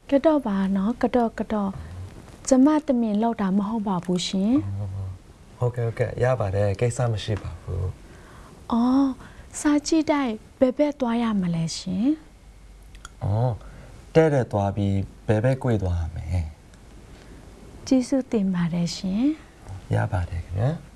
ကတော့ပါနော်ကတော့ကျမတမင်လောက်တာမဟုတ်ပါဘူးရှင်ဟုတ်ကဲ့ရပါတယ်ကိစ္စမရှိပါဘူးအော်စာကြည့်တိုက်ဘယ်ဘက်သွားရမလဲရှင်အော်တဲ့သွားပြီးဘယ်ဘက်꿰သွားရမယ်ကျေးဇူးတင်ပါတယ်ရှင်ရပါတယ်ခင်ဗျာ